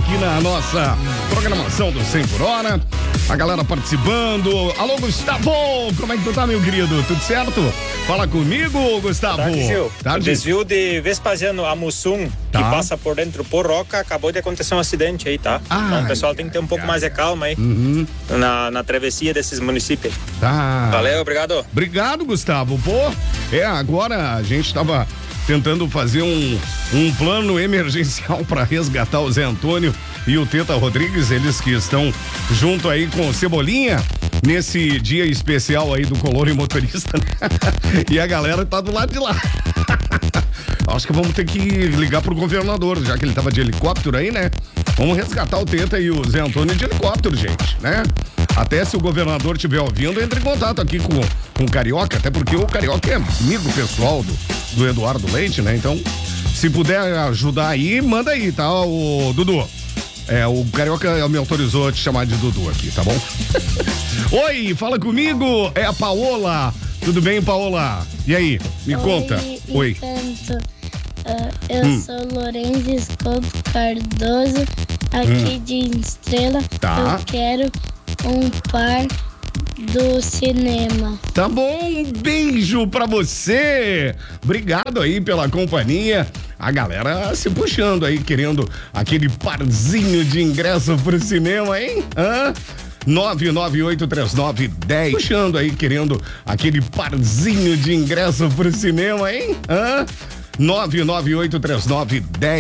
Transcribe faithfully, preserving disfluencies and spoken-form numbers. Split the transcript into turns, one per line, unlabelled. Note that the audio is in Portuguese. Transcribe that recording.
aqui na nossa programação do cem por hora. A galera participando. Alô, Gustavo, como é que tu tá, meu querido? Tudo certo? Fala comigo, Gustavo.
Tarde, Gil.
Tarde.
O desvio de Vespasiano a Mussum,
Tá.
que passa por dentro por Roca, acabou de acontecer um acidente aí, tá?
Ai,
então o pessoal tem que ter um pouco
ai,
mais de calma aí
Uhum.
na, na travessia desses municípios.
Tá.
Valeu, obrigado.
Obrigado, Gustavo. Pô, é, agora a gente tava tentando fazer um, um plano emergencial para resgatar o Zé Antônio e o Teta Rodrigues, eles que estão junto aí com o Cebolinha nesse dia especial aí do Color e Motorista, né? E a galera tá do lado de lá. Acho que vamos ter que ligar pro governador, já que ele tava de helicóptero aí, né? Vamos resgatar o Teta e o Zé Antônio de helicóptero, gente, né? Até se o governador estiver ouvindo, entre em contato aqui com, com o Carioca, até porque o Carioca é amigo pessoal do, do Eduardo Leite, né? Então, se puder ajudar aí, manda aí, tá, o Dudu? É, o Carioca me autorizou a te chamar de Dudu aqui, tá bom? Oi, fala comigo, é a Paola. Tudo bem, Paola? E aí, me
Oi,
conta. Oi.
Encanto. Uh, eu
Hum.
sou Lourenço Escoto Cardoso, aqui
Hum.
de Estrela.
Tá.
Eu quero um par do cinema.
Tá bom, um beijo pra você. Obrigado aí pela companhia. A galera se puxando aí, querendo aquele parzinho de ingresso pro cinema, hein? Hã? nove nove oito três nove dez. Puxando aí, querendo aquele parzinho de ingresso pro cinema, hein? Hã? nove nove oito três nove dez.